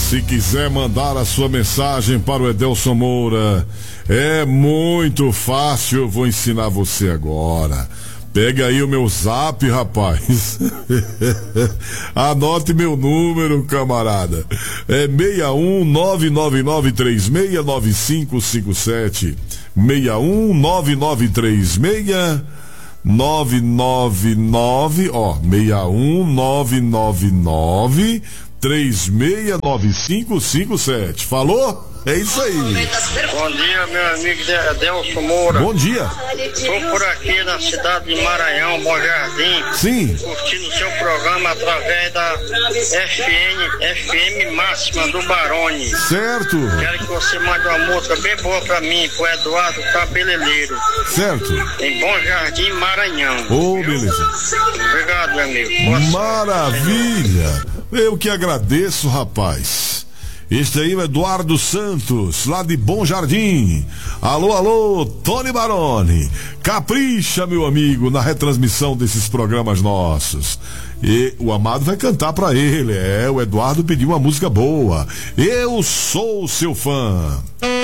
Se quiser mandar a sua mensagem para o Edelson Moura, é muito fácil, eu vou ensinar você agora. Pega aí o meu zap, rapaz. Anote meu número, camarada. É 61999369557. 61999369699, ó, 61999369557. Falou? É isso aí. Bom dia, meu amigo Edelson Moura. Bom dia. Estou por aqui na cidade de Maranhão, Bom Jardim. Sim. Curtindo o seu programa através da FM Máxima do Barone. Certo. Quero que você mande uma música bem boa pra mim, pro Eduardo Cabeleireiro. Certo. Em Bom Jardim, Maranhão. Ô, beleza. Obrigado, meu amigo. Boa Maravilha. Eu que agradeço, rapaz. Este aí é o Eduardo Santos, lá de Bom Jardim. Alô, alô, Tony Baroni. Capricha, meu amigo, na retransmissão desses programas nossos. E o Amado vai cantar pra ele. O Eduardo pediu uma música boa. Eu sou seu fã.